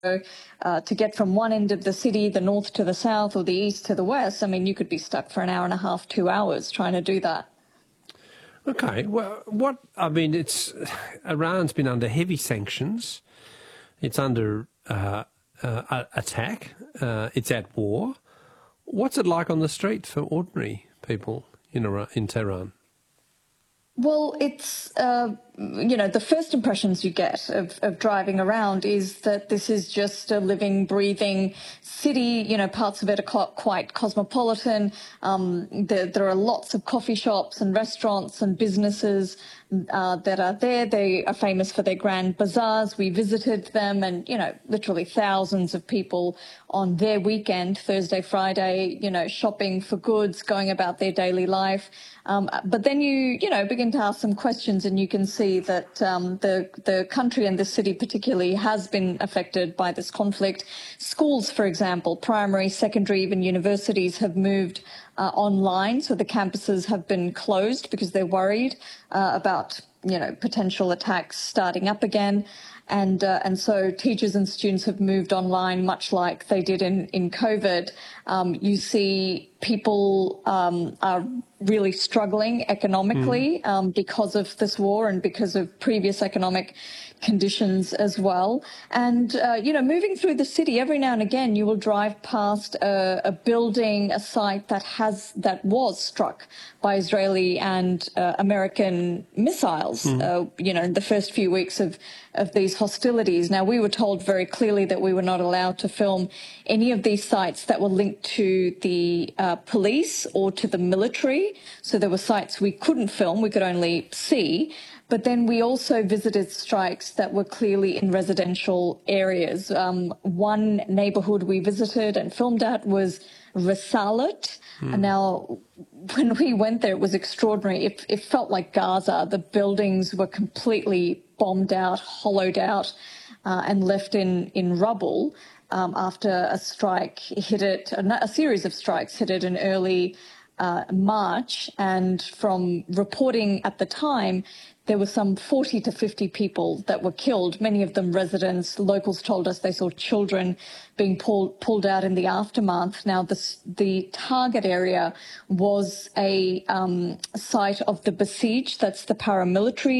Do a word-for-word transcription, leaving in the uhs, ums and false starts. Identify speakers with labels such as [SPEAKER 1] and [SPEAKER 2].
[SPEAKER 1] uh, to get from one end of the city, the north to the south or the east to the west, I mean, you could be stuck for an hour and a half, two hours trying to do that.
[SPEAKER 2] Okay, well, what, I mean, it's, Iran's been under heavy sanctions. It's under uh, uh, attack. Uh, it's at war. What's it like on the street for ordinary people in Iran, in Tehran?
[SPEAKER 1] Well, it's, uh, you know, the first impressions you get of, of driving around is that this is just a living, breathing city. You know, parts of it are quite cosmopolitan. Um, there, there are lots of coffee shops and restaurants and businesses uh, that are there. They are famous for their grand bazaars. We visited them and, you know, literally thousands of people on their weekend, Thursday, Friday, you know, shopping for goods, going about their daily life. Um, but then you, you know, begin to ask some questions and you can see that um, the, the country and the city particularly has been affected by this conflict. Schools, for example, primary, secondary, even universities have moved uh, online. So the campuses have been closed because they're worried uh, about, you know, potential attacks starting up again. And, uh, and so teachers and students have moved online, much like they did in, in COVID. Um, you see people um, are really struggling economically mm. um, because of this war and because of previous economic conditions as well. And, uh, you know, moving through the city, every now and again, you will drive past a, a building, a site that has, that was struck by Israeli and uh, American missiles, mm. uh, you know, in the first few weeks of, of these hostilities. Now, we were told very clearly that we were not allowed to film any of these sites that were linked to the uh, police or to the military. So there were sites we couldn't film, we could only see. But then we also visited strikes that were clearly in residential areas. Um, one neighborhood we visited and filmed at was Risalet. Mm. And now, when we went there, it was extraordinary. It, it felt like Gaza. The buildings were completely bombed out, hollowed out, uh, and left in, in rubble um, after a strike hit it, a, a series of strikes hit it in early uh, March. And from reporting at the time, there were some forty to fifty people that were killed, many of them residents. Locals told us they saw children being pulled, pulled out in the aftermath. Now, this, the target area was a um, site of the Basij, that's the paramilitary